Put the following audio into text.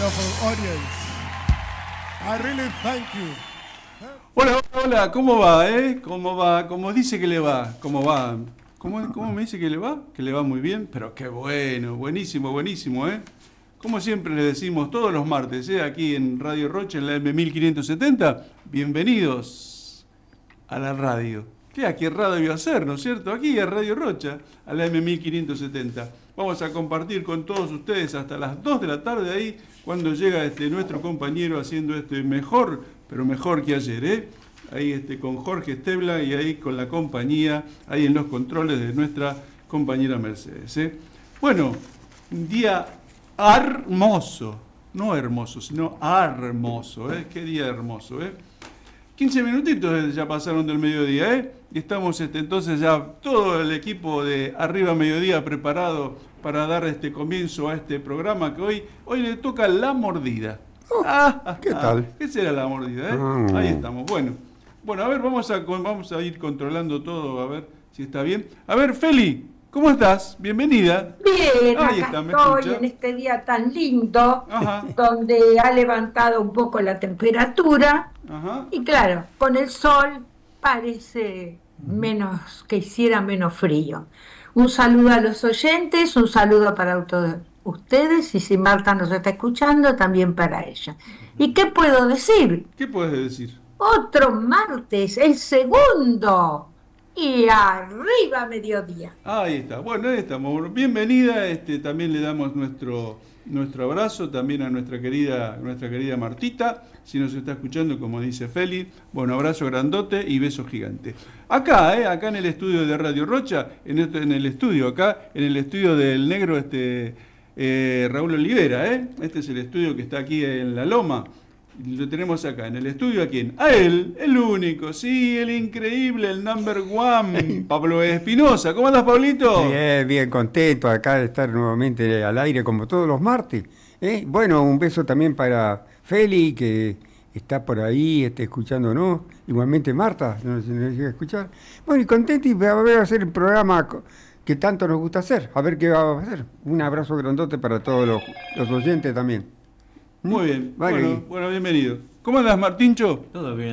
wonderful audience. I really thank you. Hola, hola, ¿cómo va, ¿Cómo va? ¿Cómo dice que le va? ¿Cómo va? ¿Cómo me dice que le va? Que le va muy bien, pero qué bueno, buenísimo, buenísimo, Como siempre le decimos todos los martes, aquí en Radio Rocha, en la M1570, bienvenidos a la radio. ¿A qué radio iba a ser, no es cierto? Aquí a Radio Rocha, a la M1570. Vamos a compartir con todos ustedes hasta las 2 de la tarde ahí, cuando llega nuestro compañero haciendo mejor, pero mejor que ayer, Ahí con Jorge Estebla y ahí con la compañía, ahí en los controles de nuestra compañera Mercedes, Bueno, un día hermoso, no hermoso, sino hermoso, Qué día hermoso, 15 minutitos ya pasaron del mediodía, Y estamos entonces ya todo el equipo de Arriba Mediodía preparado para dar comienzo a este programa que hoy le toca La Mordida. ¿Qué tal? ¿Qué será La Mordida, Ahí estamos. Bueno, a ver, vamos a ir controlando todo, a ver si está bien. A ver, Feli, ¿cómo estás? Bienvenida. Bien, ahí acá estoy en este día tan lindo, donde ha levantado un poco la temperatura. Y claro, con el sol parece que hiciera menos frío. Un saludo a los oyentes, un saludo para todos ustedes, y si Marta nos está escuchando, también para ella. ¿Y qué puedo decir? ¿Qué puedes decir? Otro martes, el segundo, y arriba mediodía. Ahí está, bueno, ahí estamos. Bienvenida, también le damos nuestro abrazo también a nuestra querida Martita, si nos está escuchando, como dice Feli. Bueno, abrazo grandote y beso gigante. Acá en el estudio de Radio Rocha, en el estudio del negro Raúl Olivera, Este es el estudio que está aquí en La Loma. Lo tenemos acá, en el estudio, ¿a quién? A él, el único, sí, el increíble, el number one, Pablo Espinosa. ¿Cómo andas, Pablito? Bien contento acá de estar nuevamente al aire como todos los martes. Bueno, un beso también para Feli, que está por ahí escuchándonos. Igualmente Marta, no llega a escuchar. Bueno, y contento, y a ver, hacer el programa que tanto nos gusta hacer. A ver qué va a hacer. Un abrazo grandote para todos los oyentes también. Muy bien, bueno, bienvenido. ¿Cómo andas, Martincho? Todo bien.